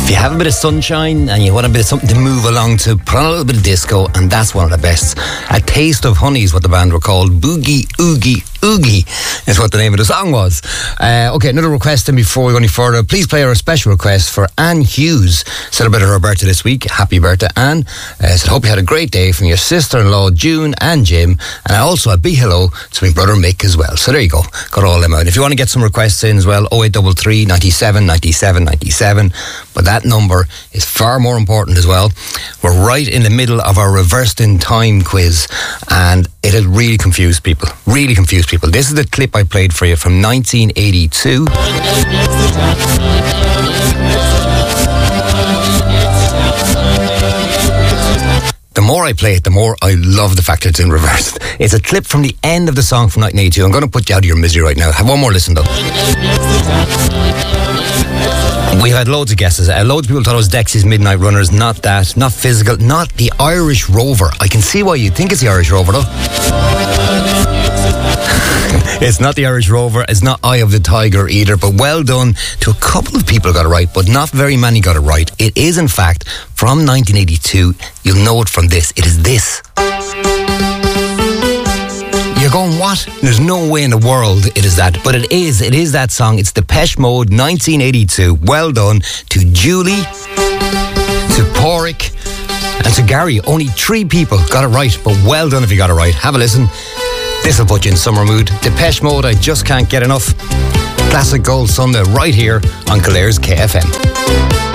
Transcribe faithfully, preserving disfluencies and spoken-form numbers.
If you have a bit of sunshine and you want a bit of something to move along to, put on a little bit of disco, and that's one of the best. A Taste of Honey is what the band were called. Boogie Oogie Oogie is what the name of the song was. Uh, okay, another request, and before we go any further, please play our special request for Anne Hughes, celebrated her birthday this week. Happy birthday, Anne. Uh, so I hope you had a great day from your sister-in-law June and Jim, and also a big hello to my brother Mick as well. So there you go, got all them out. If you want to get some requests in as well, oh eight three three, ninety-seven, ninety-seven, ninety-seven, but that number is far more important as well. We're right in the middle of our reversed in time quiz, and it has really confused people, really confused people. This is the clip I played for you from nineteen eighty-two. The more I play it, the more I love the fact that it's in reverse. It's a clip from the end of the song from nineteen eighty-two. I'm going to put you out of your misery right now. Have one more listen though. We had loads of guesses. Uh, loads of people thought it was Dexys Midnight Runners. Not that. Not Physical. Not the Irish Rover. I can see why you think it's the Irish Rover though. It's not the Irish Rover. It's not Eye of the Tiger either. But well done to a couple of people got it right, but not very many got it right. It is in fact from nineteen eighty-two. You'll know it from this. It is this. You're going, what? There's no way in the world it is that. But it is. It is that song. It's Depeche Mode, nineteen eighty-two. Well done to Julie, to Porrick, and to Gary. Only three people got it right, but well done if you got it right. Have a listen. This will put you in summer mood. Depeche Mode, I just can't get enough. Classic Gold Sunday right here on Clare's K F M.